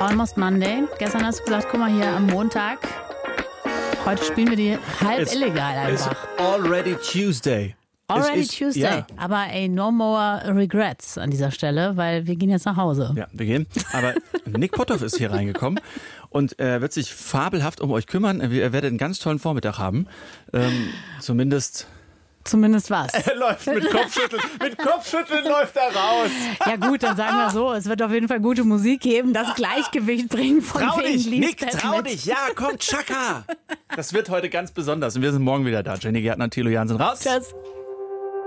Almost Monday. Gestern hast du gesagt, guck mal hier am Montag. Heute spielen wir die halb illegal einfach. It's already Tuesday. Already Tuesday. Ja. Aber no more regrets an dieser Stelle, weil wir gehen jetzt nach Hause. Ja, wir gehen. Aber Nick Potthoff ist hier reingekommen und wird sich fabelhaft um euch kümmern. Ihr werdet einen ganz tollen Vormittag haben. Zumindest was. Er läuft mit Kopfschütteln. Mit Kopfschütteln läuft er raus. Ja gut, dann sagen wir so, es wird auf jeden Fall gute Musik geben, das Gleichgewicht bringen von Trau dich, Nick, trau mit. dich. Ja, komm, Chaka. Das wird heute ganz besonders und wir sind morgen wieder da. Jenny Gärtner, Thilo Jansen raus. Tschüss.